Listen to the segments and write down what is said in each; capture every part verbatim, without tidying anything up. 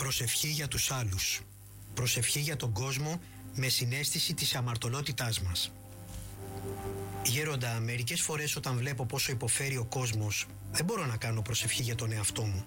Προσευχή για τους άλλους. Προσευχή για τον κόσμο με συναίσθηση της αμαρτωλότητάς μας. Γέροντα, μερικές φορές όταν βλέπω πόσο υποφέρει ο κόσμος, δεν μπορώ να κάνω προσευχή για τον εαυτό μου.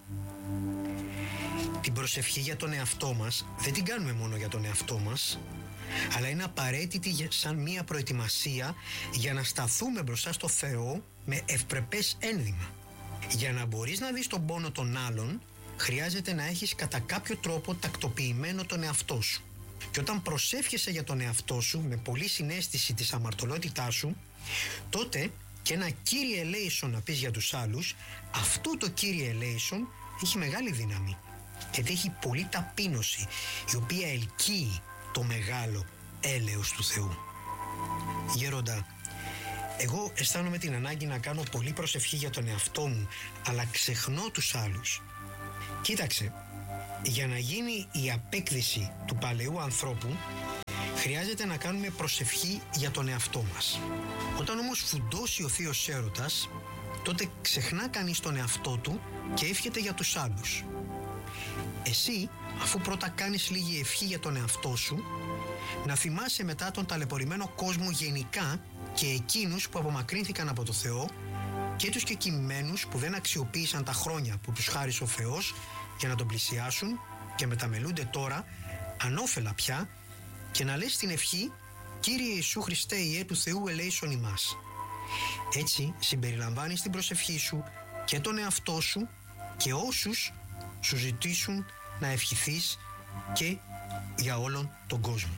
Την προσευχή για τον εαυτό μας δεν την κάνουμε μόνο για τον εαυτό μας, αλλά είναι απαραίτητη σαν μία προετοιμασία για να σταθούμε μπροστά στο Θεό με ευπρεπές ένδυμα. Για να μπορείς να δεις τον πόνο των άλλων, χρειάζεται να έχεις κατά κάποιο τρόπο τακτοποιημένο τον εαυτό σου. Και όταν προσεύχεσαι για τον εαυτό σου με πολλή συναίσθηση της αμαρτωλότητάς σου, τότε και ένα Κύριε ελέησον να πεις για τους άλλους, αυτό το Κύριε ελέησον έχει μεγάλη δύναμη. Γιατί έχει πολλή ταπείνωση, η οποία ελκύει το μεγάλο έλεος του Θεού. Γέροντα, εγώ αισθάνομαι την ανάγκη να κάνω πολλή προσευχή για τον εαυτό μου, αλλά ξεχνώ τους άλλους. Κοίταξε, για να γίνει η απέκτηση του παλαιού ανθρώπου, χρειάζεται να κάνουμε προσευχή για τον εαυτό μας. Όταν όμως φουντώσει ο θείος έρωτας, τότε ξεχνά κανείς τον εαυτό του και εύχεται για τους άλλους. Εσύ, αφού πρώτα κάνεις λίγη ευχή για τον εαυτό σου, να θυμάσαι μετά τον ταλαιπωρημένο κόσμο γενικά και εκείνους που απομακρύνθηκαν από το Θεό και τους κεκοιμημένους που δεν αξιοποίησαν τα χρόνια που τους χάρισε ο Θεός για να τον πλησιάσουν και μεταμελούνται τώρα ανώφελα πια, και να λες την ευχή «Κύριε Ιησού Χριστέ, Υιέ του Θεού, ελέησον ημάς». Έτσι συμπεριλαμβάνεις στην προσευχή σου και τον εαυτό σου και όσους σου ζητήσουν να ευχηθείς και για όλον τον κόσμο.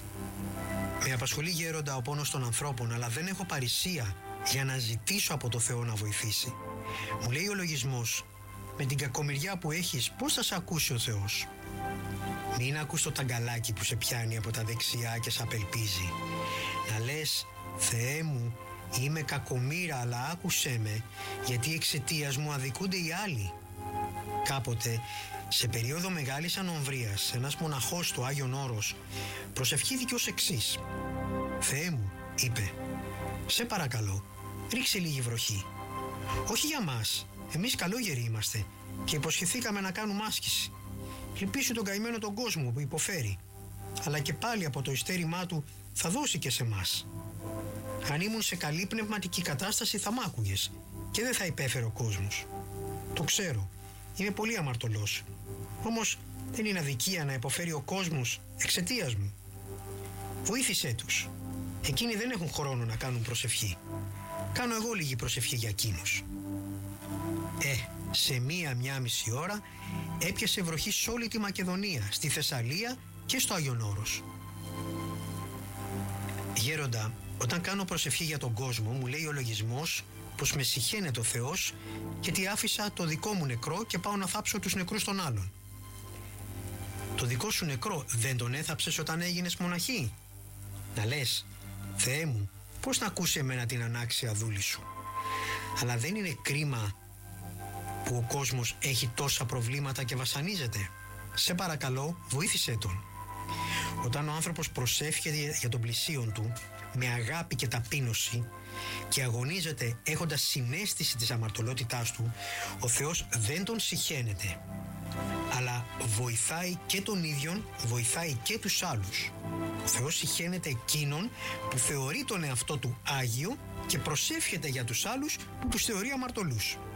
Με απασχολεί, Γέροντα, ο πόνος των ανθρώπων, αλλά δεν έχω παρησία για να ζητήσω από το Θεό να βοηθήσει. Μου λέει ο λογισμός, με την κακομοιριά που έχεις, πώς θα σε ακούσει ο Θεός? Μην ακούς το ταγκαλάκι που σε πιάνει από τα δεξιά και σε απελπίζει. Να λες, Θεέ μου, είμαι κακομοίρα, αλλά άκουσέ με, γιατί εξαιτίας μου αδικούνται οι άλλοι. Κάποτε, σε περίοδο μεγάλης ανομβρίας, ένας μοναχός στο Άγιον Όρος προσευχήθηκε ως εξής. «Θεέ μου», είπε, «σε παρακαλώ, ρίξε λίγη βροχή. Όχι για μας, εμείς καλόγεροι είμαστε και υποσχεθήκαμε να κάνουμε άσκηση. Λυπήσου τον καημένο τον κόσμο που υποφέρει, αλλά και πάλι από το ειστέρημά του θα δώσει και σε μας. Αν ήμουν σε καλή πνευματική κατάσταση θα μ' άκουγες και δεν θα υπέφερε ο κόσμος. Το ξέρω, είμαι πολύ αμαρτωλός, όμως δεν είναι αδικία να υποφέρει ο κόσμος εξαιτίας μου. Βοήθησέ τους. Εκείνοι δεν έχουν χρόνο να κάνουν προσευχή. Κάνω εγώ λίγη προσευχή για εκείνους». Ε, σε μία-μία μισή ώρα έπιασε βροχή σε όλη τη Μακεδονία, στη Θεσσαλία και στο Άγιον Όρος. Γέροντα, όταν κάνω προσευχή για τον κόσμο, μου λέει ο λογισμός πως με συχαίνεται ο Θεός γιατί άφησα το δικό μου νεκρό και πάω να θάψω τους νεκρούς των άλλων. Το δικό σου νεκρό δεν τον έθαψες όταν έγινες μοναχή? Να λες, Θεέ μου, πώς να ακούσει εμένα την ανάξια δούλη σου? Αλλά δεν είναι κρίμα που ο κόσμος έχει τόσα προβλήματα και βασανίζεται? Σε παρακαλώ, βοήθησέ τον. Όταν ο άνθρωπος προσεύχεται για τον πλησίον του με αγάπη και ταπείνωση και αγωνίζεται έχοντας συναίσθηση της αμαρτωλότητάς του, ο Θεός δεν τον συχαίνεται, αλλά βοηθάει και τον ίδιον, βοηθάει και τους άλλους. Ο Θεός συχαίνεται εκείνον που θεωρεί τον εαυτό του άγιο και προσεύχεται για τους άλλους που τους θεωρεί αμαρτωλούς.